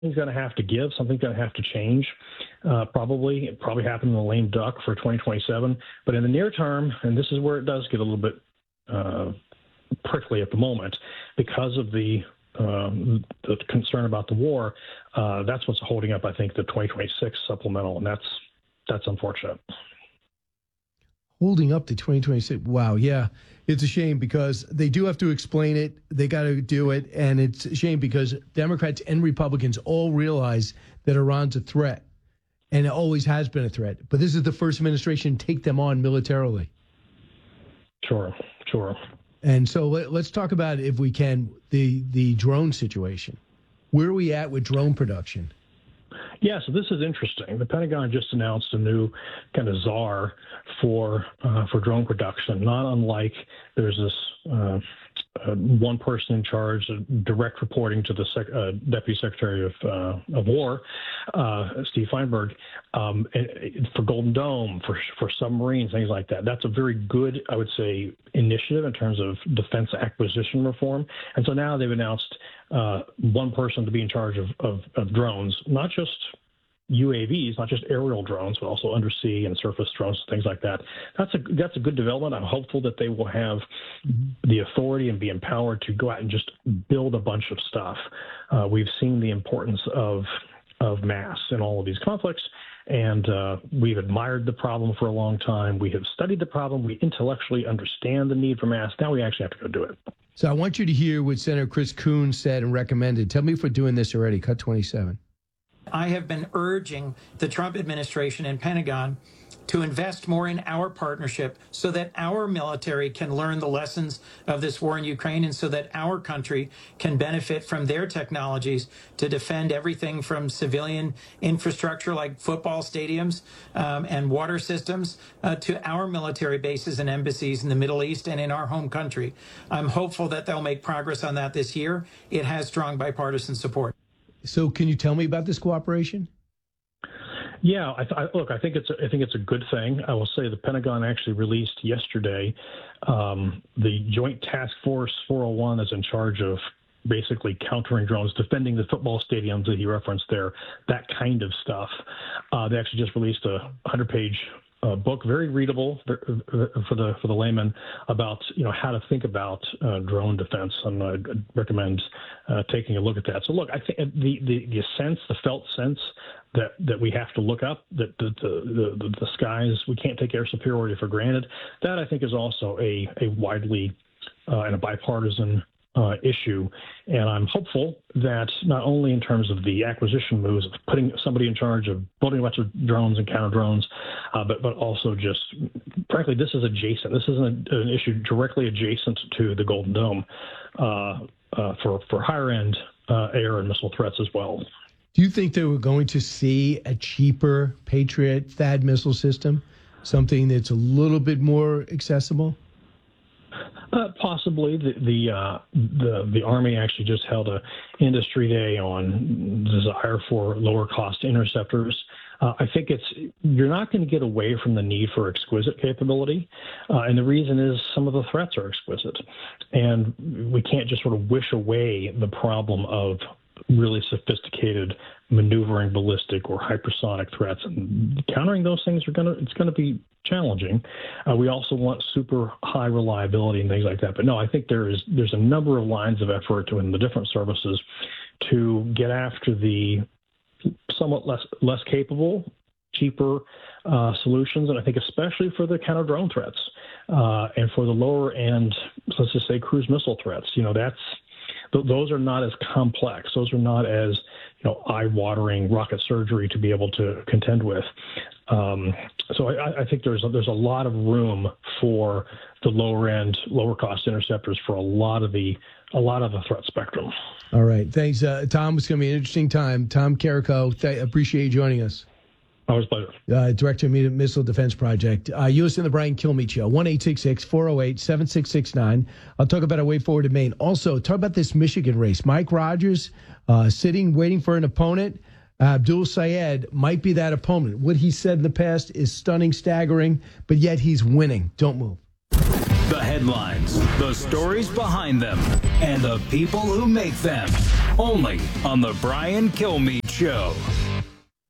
Something's going to have to give. Something's going to have to change. Probably. It probably happened in the lame duck for 2027. But in the near term, and this is where it does get a little bit prickly at the moment, because of the concern about the war, that's what's holding up, I think, the 2026 supplemental, and that's unfortunate. Holding up to 2026. Wow, yeah. It's a shame because they do have to explain it. They got to do it. And it's a shame because Democrats and Republicans all realize that Iran's a threat, and it always has been a threat. But this is the first administration to take them on militarily. Sure. And so let's talk about, if we can, the drone situation. Where are we at with drone production? Yeah, so this is interesting. The Pentagon just announced a new kind of czar for drone production. Not unlike there's this one person in charge, direct reporting to the Deputy Secretary of War, Steve Feinberg, for Golden Dome, for submarines, things like that. That's a very good, I would say, initiative in terms of defense acquisition reform. And so now they've announced one person to be in charge of drones, not just UAVs, not just aerial drones, but also undersea and surface drones, things like that. That's a good development. I'm hopeful that they will have the authority and be empowered to go out and just build a bunch of stuff. We've seen the importance of mass in all of these conflicts, and we've admired the problem for a long time. We have studied the problem. We intellectually understand the need for mass. Now we actually have to go do it. So I want you to hear what Senator Chris Coons said and recommended. Tell me if we're doing this already. Cut 27. I have been urging the Trump administration and Pentagon to invest more in our partnership so that our military can learn the lessons of this war in Ukraine, and so that our country can benefit from their technologies to defend everything from civilian infrastructure like football stadiums and water systems to our military bases and embassies in the Middle East and in our home country. I'm hopeful that they'll make progress on that this year. It has strong bipartisan support. So can you tell me about this cooperation? Yeah, I think it's a good thing. I will say the Pentagon actually released yesterday the Joint Task Force 401 is in charge of basically countering drones, defending the football stadiums that he referenced there, that kind of stuff. They actually just released a 100-page book, very readable for the layman, about how to think about drone defense, and I'd recommend taking a look at that. So look, I think the felt sense that we have to look up, that the skies, we can't take air superiority for granted. That I think is also a widely and a bipartisan issue, and I'm hopeful that not only in terms of the acquisition moves of putting somebody in charge of building a bunch of drones and counter drones, but also just, frankly, this is adjacent. This is an issue directly adjacent to the Golden Dome for higher end air and missile threats as well. Do you think that we're going to see a cheaper Patriot THAAD missile system, something that's a little bit more accessible? Possibly. The Army actually just held a industry day on desire for lower cost interceptors. I think you're not going to get away from the need for exquisite capability, and the reason is some of the threats are exquisite, and we can't just sort of wish away the problem of really sophisticated maneuvering ballistic or hypersonic threats, and countering those things it's going to be challenging. We also want super high reliability and things like that. But no, I think there's a number of lines of effort in the different services to get after the somewhat less capable, cheaper solutions, and I think especially for the counter drone threats and for the lower end, let's just say cruise missile threats. Those are not as complex. Those are not as eye-watering rocket surgery to be able to contend with. So I think there's a lot of room for the lower end, lower cost interceptors for a lot of the threat spectrum. All right, thanks, Tom. It's going to be an interesting time. Tom Carrico, appreciate you joining us. Always a pleasure. Director of Missile Defense Project. You listen to the Brian Kilmeade Show, 1-866-408-7669. I'll talk about our way forward in Maine. Also, talk about this Michigan race. Mike Rogers sitting, waiting for an opponent. Abdul Sayed might be that opponent. What he said in the past is stunning, staggering, but yet he's winning. Don't move. The headlines, the stories behind them, and the people who make them. only on The Brian Kilmeade Show.